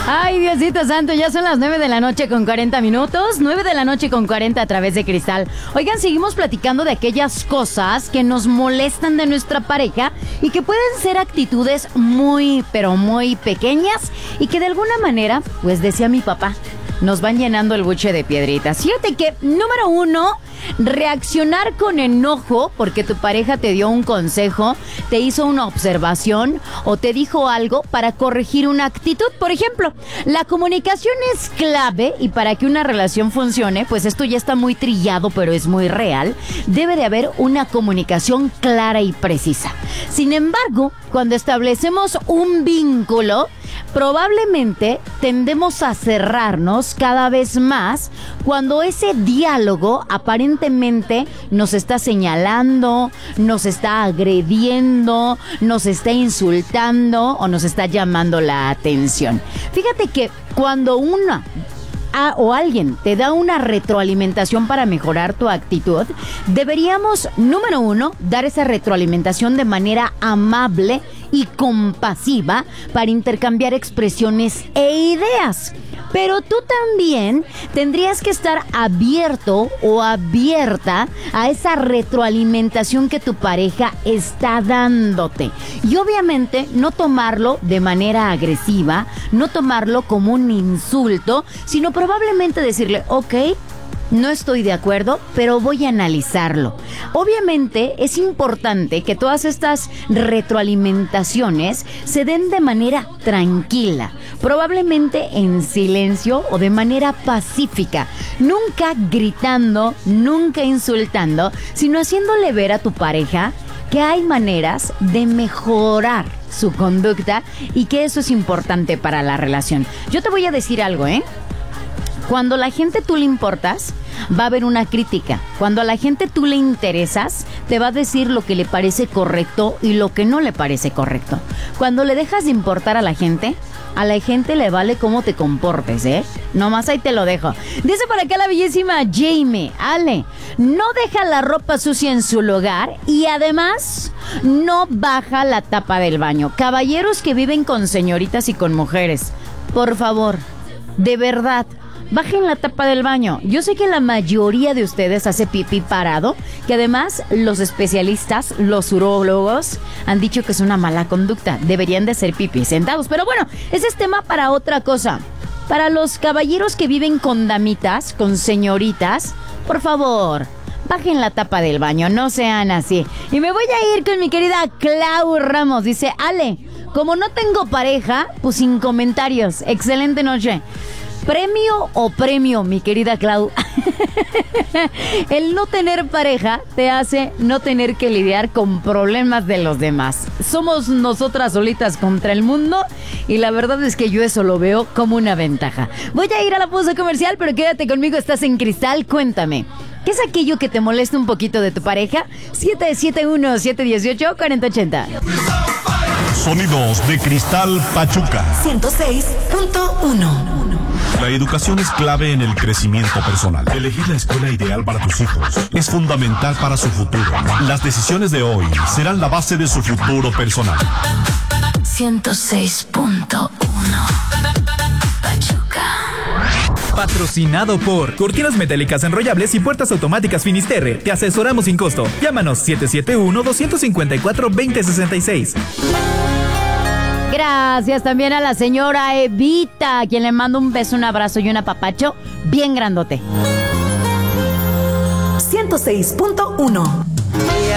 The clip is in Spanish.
Ay, Diosito santo, ya son las 9 de la noche con 40 minutos, 9 de la noche con 40 a través de Cristal. Oigan, seguimos platicando de aquellas cosas que nos molestan de nuestra pareja y que pueden ser actitudes muy, pero muy pequeñas y que de alguna manera, pues decía mi papá, nos van llenando el buche de piedritas. Fíjate que, número 1, reaccionar con enojo porque tu pareja te dio un consejo, te hizo una observación o te dijo algo para corregir una actitud. Por ejemplo, la comunicación es clave y para que una relación funcione, pues esto ya está muy trillado, pero es muy real, debe de haber una comunicación clara y precisa. Sin embargo, cuando establecemos un vínculo, probablemente tendemos a cerrarnos cada vez más cuando ese diálogo aparentemente nos está señalando, nos está agrediendo, nos está insultando o nos está llamando la atención. Fíjate que cuando o alguien te da una retroalimentación para mejorar tu actitud, deberíamos, número 1, dar esa retroalimentación de manera amable y compasiva para intercambiar expresiones e ideas. Pero tú también tendrías que estar abierto o abierta a esa retroalimentación que tu pareja está dándote. Y obviamente no tomarlo de manera agresiva, no tomarlo como un insulto, sino probablemente decirle, ok, no estoy de acuerdo, pero voy a analizarlo. Obviamente es importante que todas estas retroalimentaciones se den de manera tranquila, probablemente en silencio o de manera pacífica, nunca gritando, nunca insultando, sino haciéndole ver a tu pareja que hay maneras de mejorar su conducta y que eso es importante para la relación. Yo te voy a decir algo, Cuando a la gente tú le importas, va a haber una crítica. Cuando a la gente tú le interesas, te va a decir lo que le parece correcto y lo que no le parece correcto. Cuando le dejas de importar a la gente le vale cómo te comportes, Nomás ahí te lo dejo. Dice por acá la bellísima Jamie, Ale, no deja la ropa sucia en su lugar y además no baja la tapa del baño. Caballeros que viven con señoritas y con mujeres, por favor, de verdad, bajen la tapa del baño. Yo sé que la mayoría de ustedes hace pipí parado, que además los especialistas, los urólogos, han dicho que es una mala conducta. Deberían de hacer pipí sentados. Pero bueno, ese es tema para otra cosa. Para los caballeros que viven con damitas, con señoritas, por favor, bajen la tapa del baño, no sean así. Y me voy a ir con mi querida Clau Ramos. Dice, Ale, como no tengo pareja, pues sin comentarios. Excelente noche. ¿Premio o premio, mi querida Clau? El no tener pareja te hace no tener que lidiar con problemas de los demás. Somos nosotras solitas contra el mundo y la verdad es que yo eso lo veo como una ventaja. Voy a ir a la pausa comercial, pero quédate conmigo, estás en Cristal. Cuéntame, ¿qué es aquello que te molesta un poquito de tu pareja? 771-718-4080. Sonidos de Cristal Pachuca 106.1. La educación es clave en el crecimiento personal. Elegir la escuela ideal para tus hijos es fundamental para su futuro. Las decisiones de hoy serán la base de su futuro personal. 106.1 Pachuca. Patrocinado por Cortinas Metálicas Enrollables y Puertas Automáticas Finisterre. Te asesoramos sin costo. Llámanos 771-254-2066. Gracias también a la señora Evita, a quien le mando un beso, un abrazo y un apapacho bien grandote. 106.1